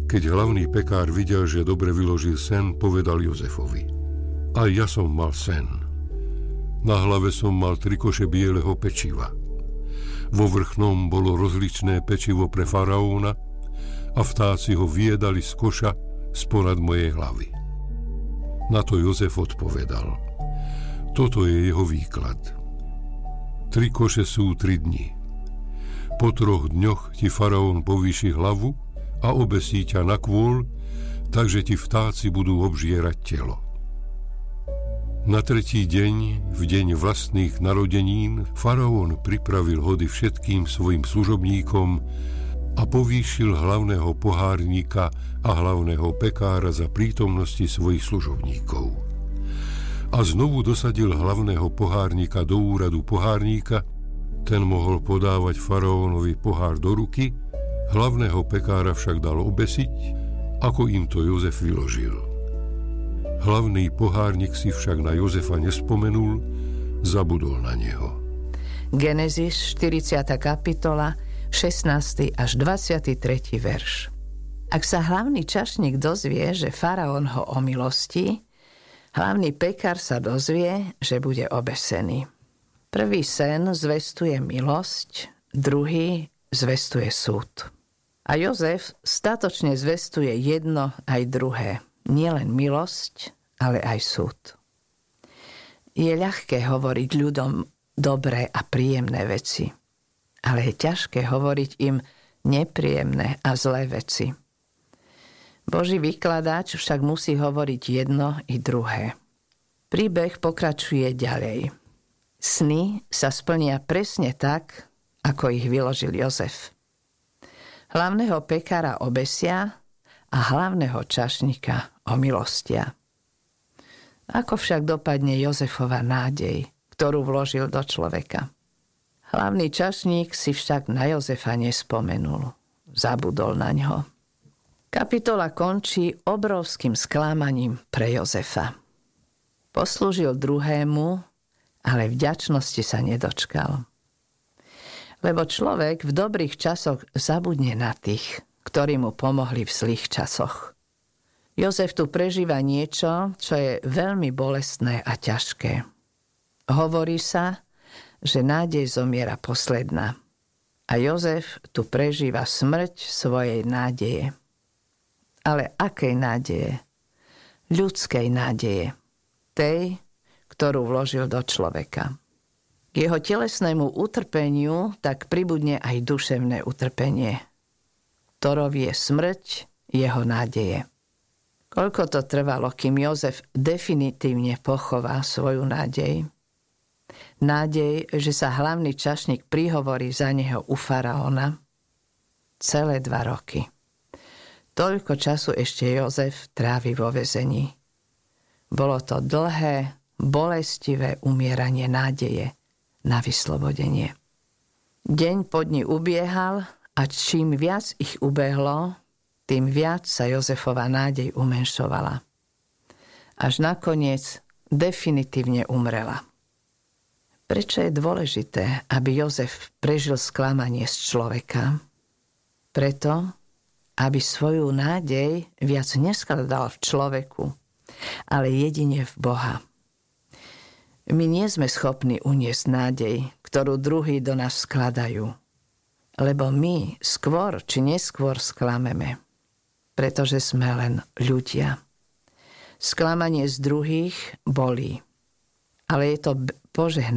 Keď hlavný pekár videl, že dobre vyložil sen, povedal Jozefovi: Aj ja som mal sen. Na hlave som mal 3 koše bieleho pečiva. Vo vrchnom bolo rozličné pečivo pre faraóna a vtáci ho vyjedali z koša sporad mojej hlavy. Na to Jozef odpovedal: Toto je jeho výklad. 3 koše sú 3 dni. Po 3 dňoch ti faraón povýši hlavu a obesí ťa na kôl, takže ti vtáci budú obžierať telo. Na 3. deň, v deň vlastných narodenín, faraón pripravil hody všetkým svojim služobníkom a povýšil hlavného pohárnika a hlavného pekára za prítomnosti svojich služobníkov. A znovu dosadil hlavného pohárnika do úradu pohárníka, ten mohol podávať faraónovi pohár do ruky, hlavného pekára však dal obesiť, ako im to Jozef vyložil. Hlavný pohárnik si však na Jozefa nespomenul, zabudol na neho. Genesis 40. kapitola, 16. až 23. verš. Ak sa hlavný čašník dozvie, že faraón ho omilostí, hlavný pekár sa dozvie, že bude obesený. Prvý sen zvestuje milosť, druhý zvestuje súd. A Jozef statočne zvestuje jedno aj druhé. Nielen milosť, ale aj súd. Je ľahké hovoriť ľuďom dobré a príjemné veci, ale je ťažké hovoriť im nepríjemné a zlé veci. Boží vykladač však musí hovoriť jedno i druhé. Príbeh pokračuje ďalej. Sny sa splnia presne tak, ako ich vyložil Jozef. Hlavného pekára obesia a hlavného čašníka omilostia. Ako však dopadne Jozefova nádej, ktorú vložil do človeka? Hlavný čašník si však na Jozefa nespomenul. Zabudol na ňo. Kapitola končí obrovským sklamaním pre Jozefa. Poslúžil druhému, ale vďačnosti sa nedočkal. Lebo človek v dobrých časoch zabudne na tých, ktorí mu pomohli v zlých časoch. Jozef tu prežíva niečo, čo je veľmi bolestné a ťažké. Hovorí sa, že nádej zomiera posledná. A Jozef tu prežíva smrť svojej nádeje. Ale akej nádeje? Ľudskej nádeje. Tej, ktorú vložil do človeka. K jeho telesnému utrpeniu tak pribudne aj duševné utrpenie. Ktorou je smrť jeho nádeje. Koľko to trvalo, kým Jozef definitívne pochová svoju nádej? Nádej, že sa hlavný čašník prihovorí za neho u faraóna? Celé 2 roky. Toľko času ešte Jozef trávi vo väzení. Bolo to dlhé, bolestivé umieranie nádeje na vyslobodenie. Deň po dni ubiehal a čím viac ich ubehlo, tým viac sa Jozefova nádej umenšovala. Až nakoniec definitívne umrela. Prečo je dôležité, aby Jozef prežil sklamanie z človeka? Preto, aby svoju nádej viac neskladal v človeku, ale jedine v Boha. My nie sme schopní uniesť nádej, ktorú druhí do nás skladajú. Lebo my skôr či neskôr sklameme, pretože sme len ľudia. Sklamanie z druhých bolí, ale je to požehnané.